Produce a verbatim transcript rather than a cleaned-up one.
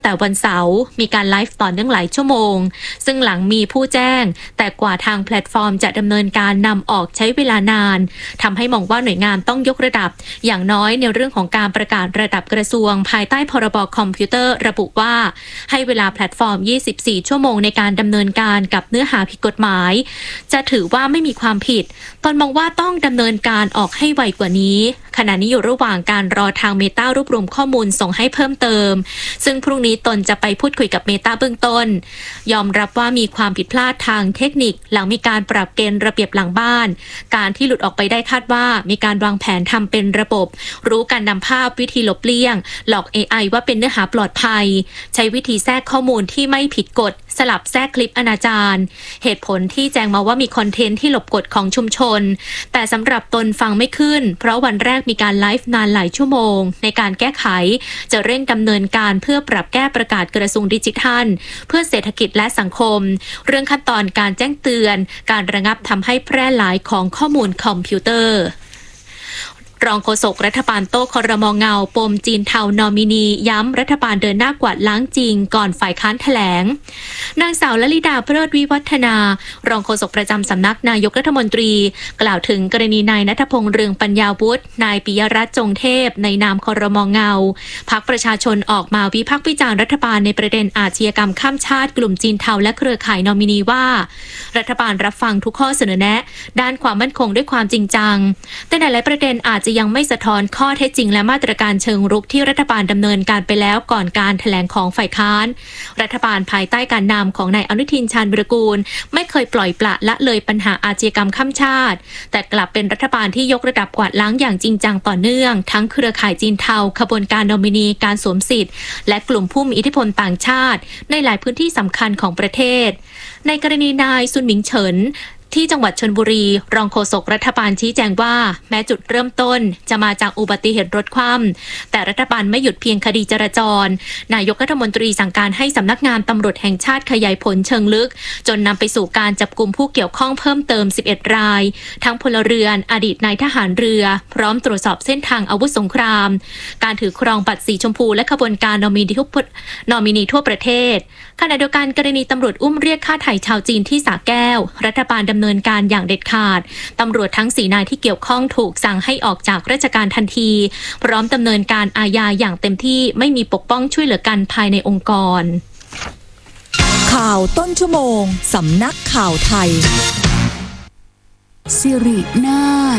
แต่วันเสาร์มีการไลฟ์ต่อเนื่องหลายชั่วโมงซึ่งหลังมีผู้แจ้งแต่กว่าทางแพลตฟอร์มจะดำเนินการนำออกใช้เวลานานทำให้มองว่าหน่วยงานต้องยกระดับอย่างน้อยในเรื่องของการประกาศระดับกระทรวงภายใต้พรบคอมพิวเตอร์ระบุว่าให้เวลาแพลตฟอร์มยี่สิบสี่ชั่วโมงในการดำเนินการกับเนื้อหาผิดกฎหมายจะถือว่าไม่มีความผิดตนมองว่าต้องดำเนินการออกให้ไวกว่านี้ขณะนี้อยู่ระหว่างการรอทางเมตารวบรวมข้อมูลส่งให้เพิ่มเติมซึ่งพรุ่งนี้ตนจะไปพูดคุยกับเมตาเบื้องต้นยอมรับว่ามีความผิดพลาดทางเทคนิคหลังมีการปรับเกณฑ์ระเบียบหลังบ้านการที่หลุดออกไปได้คาดว่ามีการวางแผนทำเป็นระบบรู้การนำภาพวิธีลบเลี่ยงหลอก เอ ไอ ว่าเป็นเนื้อหาปลอดภัยใช้วิธีแทรกข้อมูลที่ไม่ผิดกฎสลับแทรกคลิปอนาจารเหตุผลที่แจ้งมาว่ามีคอนเทนต์ที่หลบกฎของชุมชนแต่สำหรับตนฟังไม่ขึ้นเพราะวันแรกมีการไลฟ์นานหลายชั่วโมงในการแก้ไขจะเร่งดำเนินการเพื่อปรับแก้ประกาศกระทรวงดิจิทัลเพื่อเศรษฐกิจและสังคมเรื่องขั้นตอนการแจ้งเตือนการระงับทำให้แพร่หลายของข้อมูลคอมพิวเตอร์รองโฆษกรัฐบาลโต้ครม.เงาปมจีนเทานอมินีย้ำรัฐบาลเดินหน้ากวาดล้างจริงก่อนฝ่ายค้านแถลงนางสาวลลิดาเพลิดวิวัฒนารองโฆษกประจำสำนักนายกรัฐมนตรีกล่าวถึงกรณีนายณัฐพงษ์เรืองปัญญาวุฒินายปิยรัตน์จงเทพในนามครม.เงาพรรคประชาชนออกมาวิพากษ์วิจารณ์รัฐบาลในประเด็นอาชญากรรมข้ามชาติกลุ่มจีนเทาและเครือข่ายนอมินีว่ารัฐบาลรับฟังทุกข้อเสนอแนะด้านความมั่นคงด้วยความจริงจังแต่ในหลายประเด็นอาจจะยังไม่สะท้อนข้อเท็จจริงและมาตรการเชิงรุกที่รัฐบาลดำเนินการไปแล้วก่อนการแถลงของฝ่ายค้านรัฐบาลภายใต้การนำของนายอนุทินชาญวิรากูลไม่เคยปล่อยปละละเลยปัญหาอาชญากรรมข้ามชาติแต่กลับเป็นรัฐบาลที่ยกระดับกวาดล้างอย่างจริงจังต่อเนื่องทั้งเครือข่ายจีนเทาขบวนการนอมินีการสวมสิทธิ์และกลุ่มผู้มีอิทธิพลต่างชาติในหลายพื้นที่สำคัญของประเทศในกรณีนายซุนหมิงเฉินที่จังหวัดชลบุรีรองโฆษกรัฐบาลชี้แจงว่าแม้จุดเริ่มต้นจะมาจากอุบัติเหตุรถคว่ำแต่รัฐบาลไม่หยุดเพียงคดีจราจรนายกรัฐมนตรีสั่งการให้สำนักงานตำรวจแห่งชาติขยายผลเชิงลึกจนนำไปสู่การจับกุมผู้เกี่ยวข้องเพิ่มเติมสิบเอ็ดรายทั้งพลเรือนอดีตนายทหารเรือพร้อมตรวจสอบเส้นทางอาวุธสงครามการถือครองบัตรสีชมพูและขบวนการนอมินีทุกนอมินีทั่วประเทศขณะเดียวกันกรณีตำรวจอุ้มเรียกค่าไถ่ชาวจีนที่สระแก้วรัฐบาลดำเนินการอย่างเด็ดขาดตำรวจทั้งสี่นายที่เกี่ยวข้องถูกสั่งให้ออกจากราชการทันทีพร้อมดำเนินการอาญาอย่างเต็มที่ไม่มีปกป้องช่วยเหลือกันภายในองค์กรข่าวต้นชั่วโมงสำนักข่าวไทยสิรินาถ